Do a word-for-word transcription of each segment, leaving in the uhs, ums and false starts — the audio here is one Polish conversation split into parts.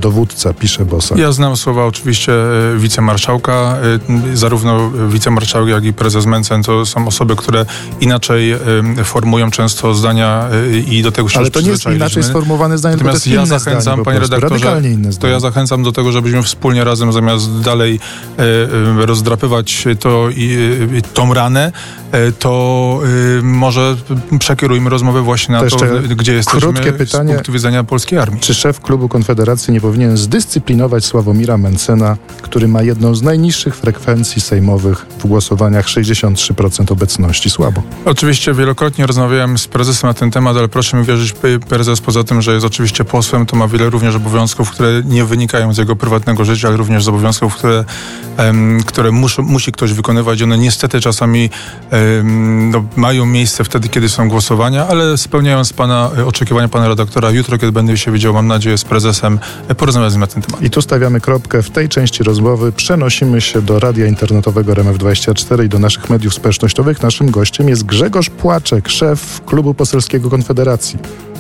dowódca, pisze Bosak. Ja znam słowa oczywiście wicemarszałka. Zarówno wicemarszałek, jak i prezes Mencen to są osoby, które inaczej formują często zdania i do tego się Ale to nie jest inaczej sformułowane zdanie, Natomiast tylko to jest ja inne zachęcam, zdanie, panie redaktorze, to ja zachęcam do tego, żebyśmy wspólnie razem, zamiast dalej e, rozdrapywać to i e, tą ranę, e, to e, może przekierujmy rozmowę właśnie na to, to gdzie jesteśmy pytanie, z punktu widzenia polskiej armii. Czy szef klubu Konfederacji nie powinien zdyscyplinować Sławomira Mencena, który ma jedną z najniższych frekwencji sejmowych w głosowaniach, sześćdziesiąt trzy procent obecności? Słabo. Oczywiście wielokrotnie rozmawiałem z prezesem na ten temat, ale proszę mi wierzyć, prezes poza tym, że jest oczywiście posłem, to ma wiele również obowiązków, które nie wynikają z jego prywatnego życia, ale również z obowiązków, które, um, które muszą, musi ktoś wykonywać. One niestety czasami um, no, mają miejsce wtedy, kiedy są głosowania, ale spełniając pana oczekiwania pana redaktora, jutro, kiedy będę się widział, mam nadzieję, z prezesem, porozmawiać z nim na ten temat. I tu stawiamy kropkę w tej części rozmowy. Przenosimy się do radia internetowego R M F dwadzieścia cztery i do naszych mediów społecznościowych. Naszym gościem jest Grzegorz Płaczek, szef Klubu Poselskiego Konfederacji.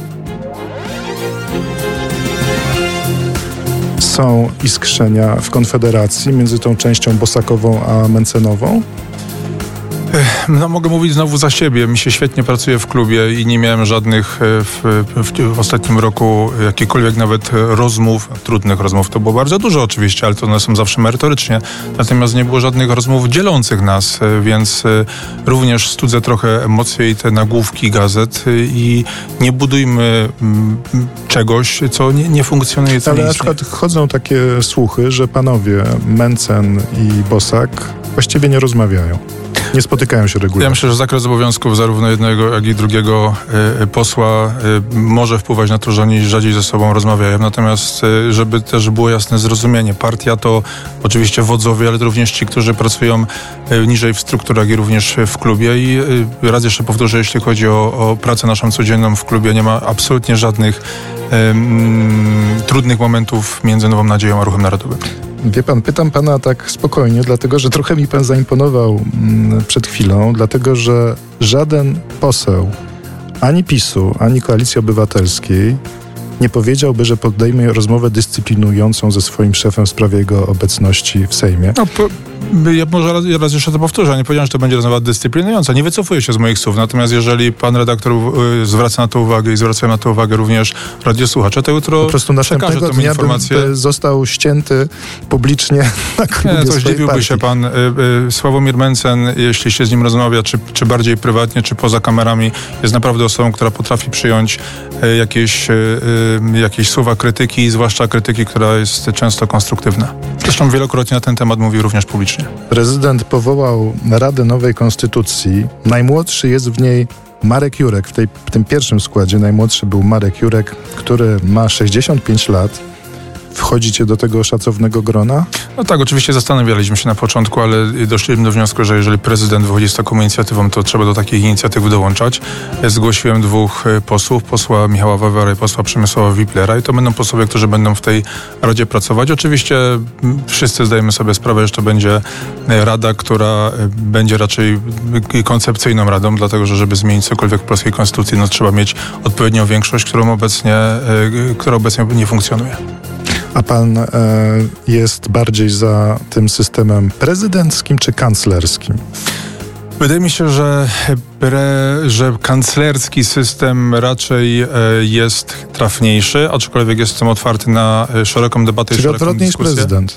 Są iskrzenia w Konfederacji między tą częścią bosakową a mencenową? No, mogę mówić znowu za siebie. Mi się świetnie pracuje w klubie i nie miałem żadnych w, w, w ostatnim roku jakichkolwiek nawet rozmów, trudnych rozmów. To było bardzo dużo oczywiście, ale to one są zawsze merytorycznie. Natomiast nie było żadnych rozmów dzielących nas, więc również studzę trochę emocje i te nagłówki gazet i nie budujmy czegoś, co nie, nie funkcjonuje, co ale nie na istnieje. przykład chodzą takie słuchy, że panowie Mencen i Bosak właściwie nie rozmawiają. Nie spotykają się regularnie. Ja myślę, że zakres obowiązków zarówno jednego, jak i drugiego y, posła y, może wpływać na to, że oni rzadziej ze sobą rozmawiają. Natomiast, y, żeby też było jasne zrozumienie, partia to oczywiście wodzowie, ale również ci, którzy pracują y, niżej w strukturach i również w klubie. I y, raz jeszcze powtórzę, jeśli chodzi o, o pracę naszą codzienną w klubie, nie ma absolutnie żadnych y, y, trudnych momentów między Nową Nadzieją a Ruchem Narodowym. Wie pan, pytam pana tak spokojnie, dlatego że trochę mi pan zaimponował mm, przed chwilą, dlatego że żaden poseł ani PiSu, ani Koalicji Obywatelskiej nie powiedziałby, że podejmie rozmowę dyscyplinującą ze swoim szefem w sprawie jego obecności w Sejmie. No, po, ja może raz, raz jeszcze to powtórzę, nie powiedziałem, że to będzie rozmowa dyscyplinująca. Nie wycofuję się z moich słów, natomiast jeżeli pan redaktor y, zwraca na to uwagę i zwracają na to uwagę również radiosłuchacze, to jutro po prostu następnego tą dnia informację. By, by został ścięty publicznie na klubie Nie, to swojej zdziwiłby partii. się pan. Y, y, Sławomir Mencen, jeśli się z nim rozmawia, czy, czy bardziej prywatnie, czy poza kamerami, jest naprawdę osobą, która potrafi przyjąć y, jakieś, y, y, jakieś słowa krytyki, zwłaszcza krytyki, która jest często konstruktywna. Zresztą wielokrotnie na ten temat mówi również publicznie. Prezydent powołał Radę Nowej Konstytucji. Najmłodszy jest w niej Marek Jurek. W, tej, w tym pierwszym składzie najmłodszy był Marek Jurek, który ma sześćdziesiąt pięć lat. Wchodzicie do tego szacownego grona? No tak, oczywiście zastanawialiśmy się na początku, ale doszliśmy do wniosku, że jeżeli prezydent wychodzi z taką inicjatywą, to trzeba do takich inicjatyw dołączać. Zgłosiłem dwóch posłów, posła Michała Wawera i posła Przemysława Wiplera i to będą posłowie, którzy będą w tej Radzie pracować. Oczywiście wszyscy zdajemy sobie sprawę, że to będzie rada, która będzie raczej koncepcyjną radą, dlatego że żeby zmienić cokolwiek w polskiej konstytucji, no trzeba mieć odpowiednią większość, którą obecnie, która obecnie nie funkcjonuje. A pan e, jest bardziej za tym systemem prezydenckim czy kanclerskim? Wydaje mi się, że, pre, że kanclerski system raczej e, jest trafniejszy, aczkolwiek jestem otwarty na szeroką debatę Czyli i szeroką odwrotnie niż dyskusję. prezydent?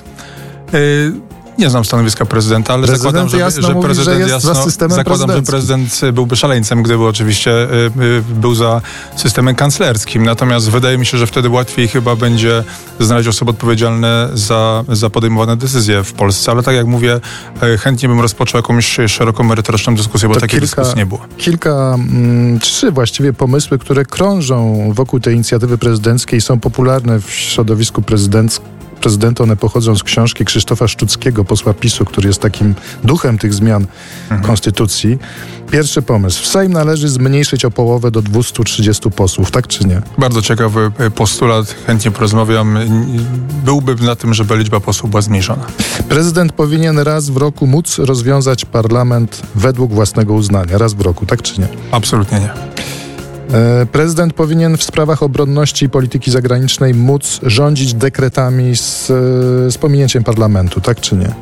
E, Nie znam stanowiska prezydenta, ale prezydent zakładam, że, jasno że mówi, prezydent że jest jasno, za systemem zakładam, że prezydent byłby szaleńcem, gdyby oczywiście y, y, był za systemem kanclerskim. Natomiast wydaje mi się, że wtedy łatwiej chyba będzie znaleźć osoby odpowiedzialne za, za podejmowane decyzje w Polsce. Ale tak jak mówię, y, chętnie bym rozpoczął jakąś szeroką, merytoryczną dyskusję, bo to takiej kilka, dyskusji nie było. Kilka, mm, trzy właściwie pomysły, które krążą wokół tej inicjatywy prezydenckiej, są popularne w środowisku prezydenckim. Prezydenta, one pochodzą z książki Krzysztofa Szczuckiego, posła PiSu, który jest takim duchem tych zmian mhm. konstytucji. Pierwszy pomysł. W Sejm należy zmniejszyć o połowę do dwieście trzydzieści posłów, tak czy nie? Bardzo ciekawy postulat, chętnie porozmawiam. Byłbym na tym, żeby liczba posłów była zmniejszona. Prezydent powinien raz w roku móc rozwiązać parlament według własnego uznania. Raz w roku, tak czy nie? Absolutnie nie. Prezydent powinien w sprawach obronności i polityki zagranicznej móc rządzić dekretami z, z pominięciem parlamentu, tak czy nie?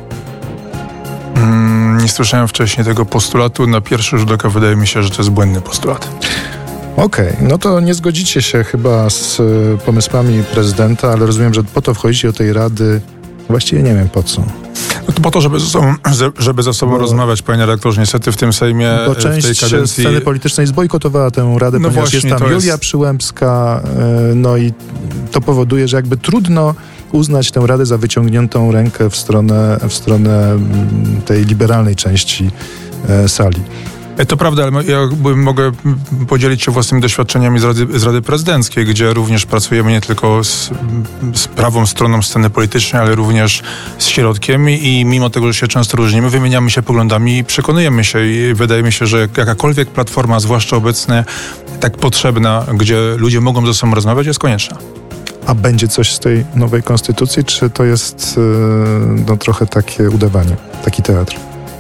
Mm, nie słyszałem wcześniej tego postulatu. Na pierwszy rzut oka wydaje mi się, że to jest błędny postulat. Okej, okay, no to nie zgodzicie się chyba z pomysłami prezydenta, ale rozumiem, że po to wchodzicie do tej rady. Właściwie nie wiem po co. No to po to, żeby ze sobą, żeby ze sobą bo, rozmawiać, panie redaktorze. Niestety w tym Sejmie, bo część w tej kadencji... sceny politycznej zbojkotowała tę radę, no ponieważ jest tam Julia jest... Przyłębska, no i to powoduje, że jakby trudno uznać tę radę za wyciągniętą rękę w stronę, w stronę tej liberalnej części sali. To prawda, ale ja mogę podzielić się własnymi doświadczeniami z Rady, z Rady Prezydenckiej, gdzie również pracujemy nie tylko z, z prawą stroną sceny politycznej, ale również z środkiem i mimo tego, że się często różnimy, wymieniamy się poglądami i przekonujemy się i wydaje mi się, że jakakolwiek platforma, zwłaszcza obecnie tak potrzebna, gdzie ludzie mogą ze sobą rozmawiać, jest konieczna. A będzie coś z tej nowej konstytucji, czy to jest no, trochę takie udawanie, taki teatr?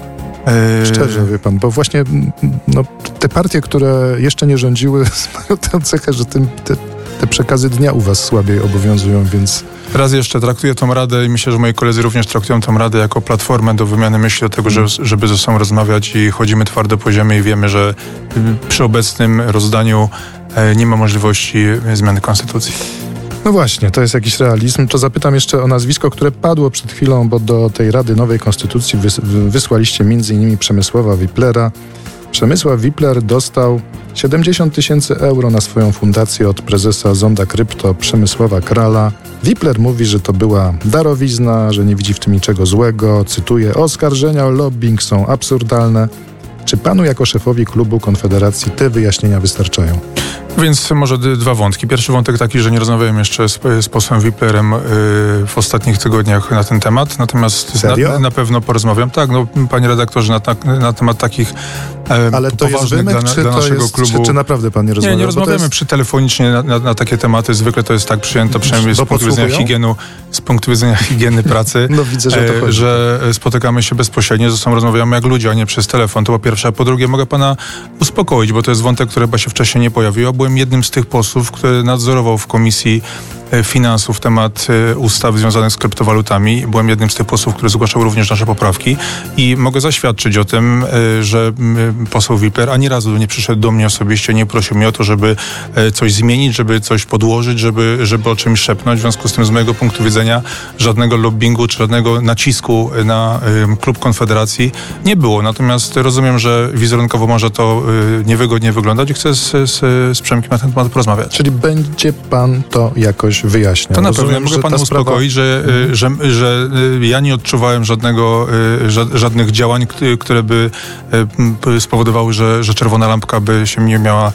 Szczerze, wie pan, bo właśnie no, te partie, które jeszcze nie rządziły, mają tę cechę, że tym, te, te przekazy dnia u was słabiej obowiązują, więc... Raz jeszcze traktuję tą radę i myślę, że moi koledzy również traktują tą radę jako platformę do wymiany myśli, do tego, że, żeby ze sobą rozmawiać i chodzimy twardo po ziemi i wiemy, że przy obecnym rozdaniu nie ma możliwości zmiany konstytucji. No właśnie, to jest jakiś realizm. To zapytam jeszcze o nazwisko, które padło przed chwilą, bo do tej Rady Nowej Konstytucji wys- wysłaliście między innymi Przemysława Wiplera. Przemysław Wipler dostał siedemdziesiąt tysięcy euro na swoją fundację od prezesa Zonda Krypto Przemysława Krala. Wipler mówi, że to była darowizna, że nie widzi w tym niczego złego. Cytuję, oskarżenia o lobbying są absurdalne. Czy panu jako szefowi klubu Konfederacji te wyjaśnienia wystarczają? Więc może d- dwa wątki. Pierwszy wątek taki, że nie rozmawiałem jeszcze z, z posłem Wiplerem yy, w ostatnich tygodniach na ten temat, natomiast na, na pewno porozmawiam. Tak, no panie redaktorze, na, ta, na temat takich e, Ale to jest wymek, dla, czy, dla to naszego jest, klubu... czy, czy naprawdę pan nie rozmawia? Nie, nie rozmawiamy jest... przy telefonicznie na, na, na takie tematy. Zwykle to jest tak przyjęte, przynajmniej z punktu widzenia higienu, z punktu widzenia higieny pracy, no widzę, że, to e, że spotykamy się bezpośrednio, ze sobą rozmawiamy jak ludzie, a nie przez telefon. To po pierwsze, a po drugie mogę pana uspokoić, bo to jest wątek, który chyba się wcześniej nie pojawił. Ja byłem jednym z tych posłów, który nadzorował w Komisji Finansów temat ustaw związanych z kryptowalutami. Byłem jednym z tych posłów, który zgłaszał również nasze poprawki i mogę zaświadczyć o tym, że poseł Wipler ani razu nie przyszedł do mnie osobiście, nie prosił mnie o to, żeby coś zmienić, żeby coś podłożyć, żeby, żeby o czymś szepnąć. W związku z tym z mojego punktu widzenia żadnego lobbingu czy żadnego nacisku na klub Konfederacji nie było. Natomiast rozumiem, że wizerunkowo może to niewygodnie wyglądać i chcę z, z, z Przemkiem na ten temat porozmawiać. Czyli będzie pan to jakoś wyjaśniał. To na pewno. Ja mogę pana uspokoić, sprawa... że, że, że ja nie odczuwałem żadnego, żadnych działań, które by spowodowały, że, że czerwona lampka by się nie miała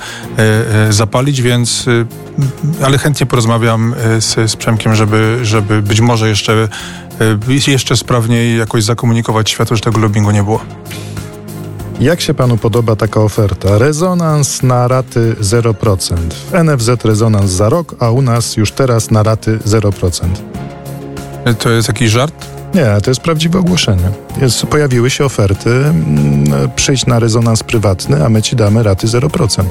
zapalić, więc ale chętnie porozmawiam z, z Przemkiem, żeby, żeby być może jeszcze, jeszcze sprawniej jakoś zakomunikować światu, że tego lobbingu nie było. Jak się panu podoba taka oferta? Rezonans na raty zero procent. W N F Z rezonans za rok, a u nas już teraz na raty zero procent. To jest jakiś żart? Nie, to jest prawdziwe ogłoszenie. Jest, pojawiły się oferty, mm, przyjdź na rezonans prywatny, a my ci damy raty zero procent.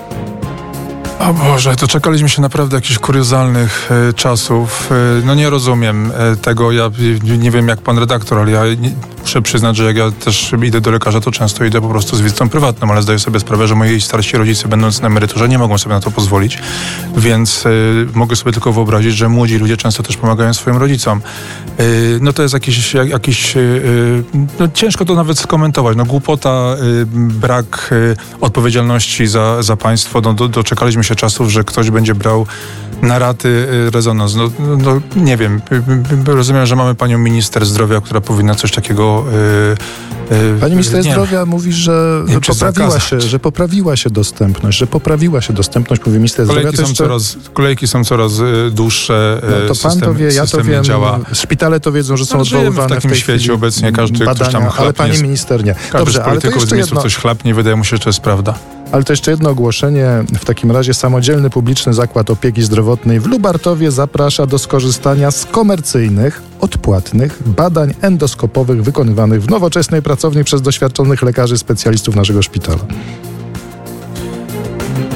O Boże, to czekaliśmy się naprawdę jakichś kuriozalnych e, czasów. E, no nie rozumiem e, tego. Ja nie wiem jak pan redaktor, ale ja nie, muszę przyznać, że jak ja też idę do lekarza, to często idę po prostu z wizytą prywatną, ale zdaję sobie sprawę, że moi starsi rodzice, będąc na emeryturze, nie mogą sobie na to pozwolić, więc e, mogę sobie tylko wyobrazić, że młodzi ludzie często też pomagają swoim rodzicom. E, no to jest jakiś, jak, jakiś e, no ciężko to nawet skomentować. No głupota, e, brak e, odpowiedzialności za, za państwo. No, do, doczekaliśmy się czasów, że ktoś będzie brał na raty rezonans. No, no nie wiem. Rozumiem, że mamy panią minister zdrowia, która powinna coś takiego... Yy, yy, Pani minister nie. zdrowia mówi, że nie, poprawiła się, że poprawiła się dostępność, że poprawiła się dostępność, mówi minister kolejki zdrowia. Są jeszcze... coraz, kolejki są coraz dłuższe. No to pan system, to wie, ja to wiem. Działa. Szpitale to wiedzą, że są no, odwoływane w takim w tej świecie chwili obecnie każdy badania, ktoś tam chlapnie. Ale pani minister nie. Każdy Dobrze, z polityków, ale to z ministrów jedno... coś chlapnie, wydaje mu się, że to jest prawda. Ale to jeszcze jedno ogłoszenie. W takim razie Samodzielny Publiczny Zakład Opieki Zdrowotnej w Lubartowie zaprasza do skorzystania z komercyjnych, odpłatnych badań endoskopowych wykonywanych w nowoczesnej pracowni przez doświadczonych lekarzy specjalistów naszego szpitala.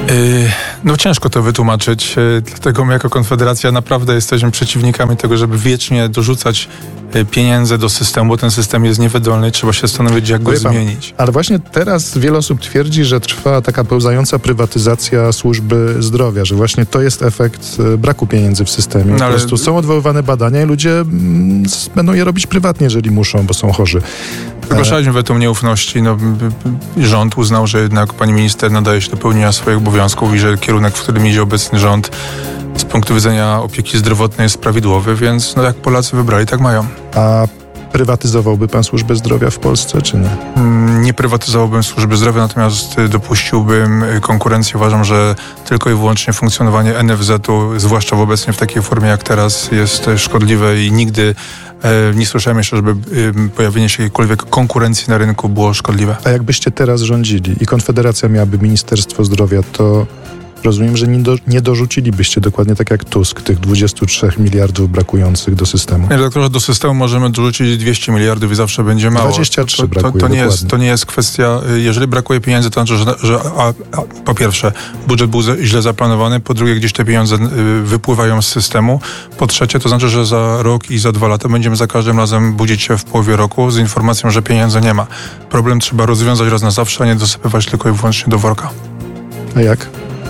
No ciężko to wytłumaczyć, dlatego my jako Konfederacja naprawdę jesteśmy przeciwnikami tego, żeby wiecznie dorzucać pieniądze do systemu, bo ten system jest niewydolny i trzeba się zastanowić, jak go pan, zmienić. Ale właśnie teraz wiele osób twierdzi, że trwa taka pełzająca prywatyzacja służby zdrowia, że właśnie to jest efekt braku pieniędzy w systemie. No, po ale... prostu są odwoływane badania i ludzie mm, będą je robić prywatnie, jeżeli muszą, bo są chorzy. Zgłaszaliśmy wetum nieufności. No, rząd uznał, że jednak pani minister nadaje się do pełnienia swoich obowiązków i że kierunek, w którym idzie obecny rząd, z punktu widzenia opieki zdrowotnej jest prawidłowy, więc no, jak Polacy wybrali, tak mają. A prywatyzowałby pan służbę zdrowia w Polsce, czy nie? Nie prywatyzowałbym służby zdrowia, natomiast dopuściłbym konkurencję. Uważam, że tylko i wyłącznie funkcjonowanie N F Z-u, zwłaszcza w obecnie w takiej formie jak teraz, jest szkodliwe i nigdy e, nie słyszałem jeszcze, żeby e, pojawienie się jakiejkolwiek konkurencji na rynku było szkodliwe. A jakbyście teraz rządzili i Konfederacja miałaby Ministerstwo Zdrowia, to rozumiem, że nie, do, nie dorzucilibyście dokładnie tak jak Tusk tych dwudziestu trzech miliardów brakujących do systemu. Nie, redaktorze, do systemu możemy dorzucić dwieście miliardów i zawsze będzie mało. dwadzieścia trzy to, to, brakuje, to, to, nie jest, to nie jest kwestia... kwestia, jeżeli brakuje pieniędzy, to znaczy, że, że a, a, po pierwsze budżet był źle zaplanowany, po drugie gdzieś te pieniądze wypływają z systemu, po trzecie to znaczy, że za rok i za dwa lata będziemy za każdym razem budzić się w połowie roku z informacją, że pieniędzy nie ma. Problem trzeba rozwiązać raz na zawsze, a nie dosypywać tylko i wyłącznie do worka. A jak?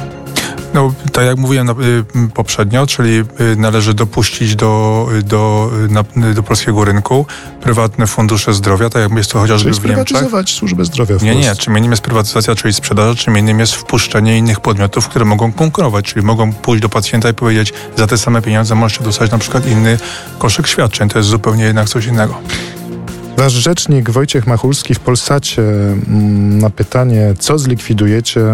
No, tak jak mówiłem na, y, poprzednio, czyli y, należy dopuścić do, do, na, do polskiego rynku prywatne fundusze zdrowia, tak jak jest to chociażby czyli w Niemczech. Sprywatyzować służbę zdrowia w Nie, Polsce. nie. Czym innym jest prywatyzacja, czyli sprzedaż, czym innym jest wpuszczenie innych podmiotów, które mogą konkurować, czyli mogą pójść do pacjenta i powiedzieć, za te same pieniądze możecie dostać na przykład inny koszyk świadczeń. To jest zupełnie jednak coś innego. Wasz rzecznik Wojciech Machulski w Polsacie na pytanie, co zlikwidujecie,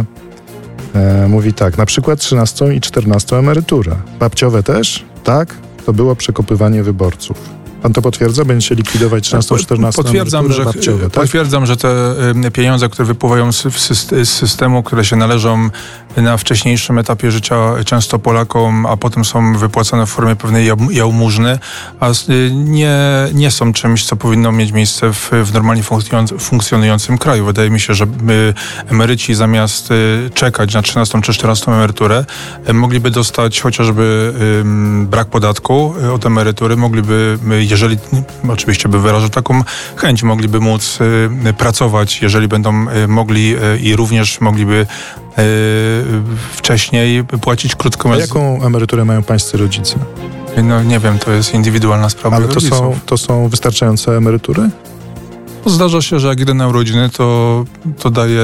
E, mówi tak, na przykład trzynastą i czternastą emeryturę. Babciowe też? Tak? To było przekopywanie wyborców. Pan to potwierdza? Będziecie likwidować trzynastą, czternastą potwierdzam, że, babciowe, tak? Potwierdzam, że te y, pieniądze, które wypływają z, z systemu, które się należą na wcześniejszym etapie życia często Polakom, a potem są wypłacane w formie pewnej jałmużny, a y, nie, nie są czymś, co powinno mieć miejsce w, w normalnie funkcjonującym, funkcjonującym kraju. Wydaje mi się, że y, emeryci zamiast y, czekać na trzynastą czy czternastą emeryturę, y, mogliby dostać chociażby y, brak podatku y, od emerytury, mogliby y, jeżeli oczywiście by wyrażał taką chęć, mogliby móc y, pracować, jeżeli będą y, mogli y, i również mogliby y, wcześniej płacić krótką... A jaką emeryturę mają pańscy rodzice? No nie wiem, to jest indywidualna sprawa. Ale to są, to są wystarczające emerytury? Zdarza się, że jak idę na urodziny, to, to daje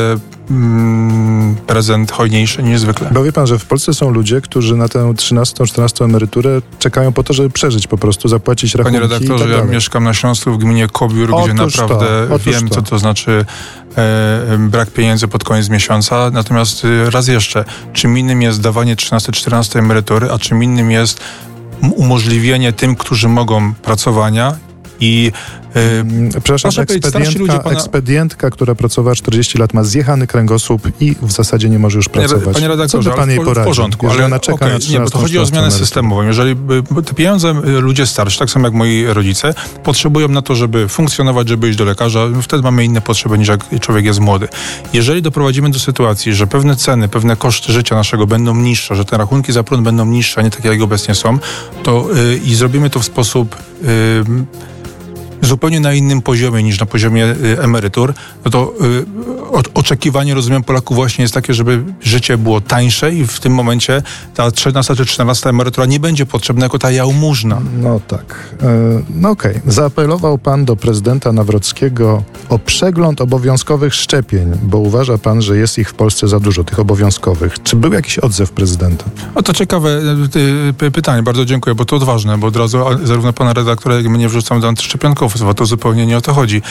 mm, prezent hojniejszy niż zwykle. Bo wie pan, że w Polsce są ludzie, którzy na tę trzynastą, czternastą emeryturę czekają po to, żeby przeżyć po prostu, zapłacić rachunki. Panie redaktorze, tak ja mieszkam na Śląsku w gminie Kobiór, otóż gdzie naprawdę to, wiem, to. co to znaczy e, brak pieniędzy pod koniec miesiąca. Natomiast e, raz jeszcze, czym innym jest dawanie trzynastej, czternastej emerytury, a czym innym jest umożliwienie tym, którzy mogą pracowania i Yy, Przepraszam, ekspedientka, pana... ekspedientka, która pracowała czterdzieści lat, ma zjechany kręgosłup i w zasadzie nie może już pracować. Panie redaktorze, co by pan jej poradził? W porządku, ale ona czeka okay, na nie, bo to chodzi o zmianę systemową. Jeżeli te pieniądze ludzie starsi, tak samo jak moi rodzice, potrzebują na to, żeby funkcjonować, żeby iść do lekarza, wtedy mamy inne potrzeby niż jak człowiek jest młody. Jeżeli doprowadzimy do sytuacji, że pewne ceny, pewne koszty życia naszego będą niższe, że te rachunki za prąd będą niższe, a nie takie jak obecnie są, to yy, i zrobimy to w sposób yy, zupełnie na innym poziomie niż na poziomie y, emerytur, no to y, o, oczekiwanie, rozumiem, Polaków właśnie jest takie, żeby życie było tańsze i w tym momencie ta trzynasta czy czternasta emerytura nie będzie potrzebna jako ta jałmużna. No tak. E, no okej. Okay. Zaapelował pan do prezydenta Nawrockiego o przegląd obowiązkowych szczepień, bo uważa pan, że jest ich w Polsce za dużo, tych obowiązkowych. Czy był jakiś odzew prezydenta? O, to ciekawe y, pytanie, bardzo dziękuję, bo to odważne, bo od razu zarówno pana redaktora, jak i mnie wrzucam do antyszczepionkowców, to zupełnie nie o to chodzi.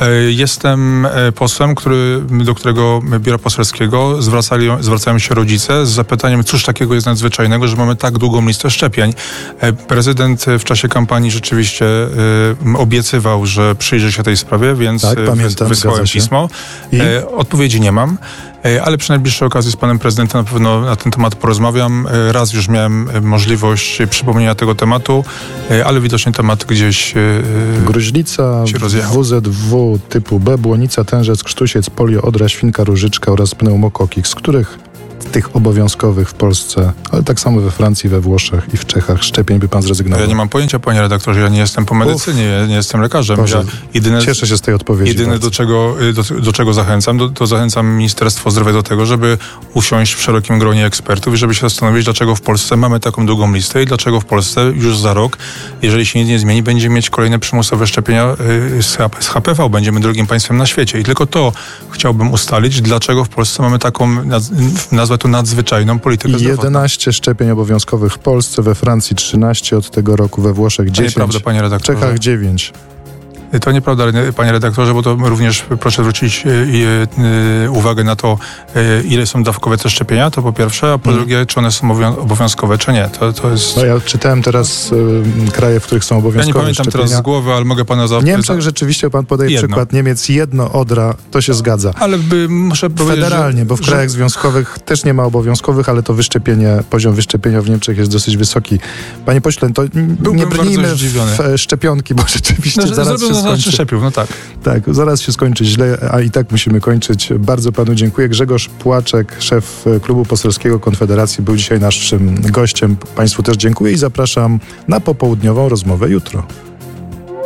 Jestem posłem, który, do którego biura poselskiego zwracali, zwracają się rodzice z zapytaniem, cóż takiego jest nadzwyczajnego, że mamy tak długą listę szczepień. Prezydent w czasie kampanii rzeczywiście obiecywał, że przyjrzy się tej sprawie, więc tak, pamiętam, wysłałem pismo. I? Odpowiedzi nie mam. Ale przy najbliższej okazji z panem prezydentem na pewno na ten temat porozmawiam. Raz już miałem możliwość przypomnienia tego tematu, ale widocznie temat gdzieś Gruźlica, się rozjechał. W Z W typu B, błonica, tężec, krztusiec, polio, odra, świnka, różyczka oraz pneumokokik, z których tych obowiązkowych w Polsce, ale tak samo we Francji, we Włoszech i w Czechach szczepień by pan zrezygnował? Ja nie mam pojęcia, panie redaktorze, ja nie jestem po medycynie, ja nie jestem lekarzem. Boże, ja jedyne, cieszę się z tej odpowiedzi. Jedyne, do czego, do, do czego zachęcam, do, to zachęcam Ministerstwo Zdrowia do tego, żeby usiąść w szerokim gronie ekspertów i żeby się zastanowić, dlaczego w Polsce mamy taką długą listę i dlaczego w Polsce już za rok, jeżeli się nic nie zmieni, będziemy mieć kolejne przymusowe szczepienia z H P V. Będziemy drugim państwem na świecie. I tylko to chciałbym ustalić, dlaczego w Polsce mamy taką, nazwę to nadzwyczajną politykę zdrowotną. jedenaście szczepień obowiązkowych w Polsce, we Francji trzynaście od tego roku, we Włoszech dziesięć, nieprawda, panie w redaktorze. Czechach dziewięć. To nieprawda, panie redaktorze, bo to również proszę zwrócić y, y, uwagę na to, y, ile są dawkowe te szczepienia, to po pierwsze, a po hmm. drugie, czy one są obowiązkowe, czy nie. To, to jest... No ja czytałem teraz y, kraje, w których są obowiązkowe Ja nie pamiętam szczepienia. teraz z głowy, ale mogę pana zapytać. W Niemczech rzeczywiście pan podaje jedno. przykład Niemiec, jedno Odra, to się zgadza. Ale by, muszę powiedzieć, federalnie, że, bo w że... krajach związkowych też nie ma obowiązkowych, ale to wyszczepienie, poziom wyszczepienia w Niemczech jest dosyć wysoki. Panie pośle, to Byłbym nie brnijmy w szczepionki, bo rzeczywiście no, zaraz się skończy. Szczepił, no tak. Tak, zaraz się skończy źle, a i tak musimy kończyć. Bardzo panu dziękuję. Grzegorz Płaczek, szef Klubu Poselskiego Konfederacji, był dzisiaj naszym gościem. Państwu też dziękuję i zapraszam na popołudniową rozmowę jutro.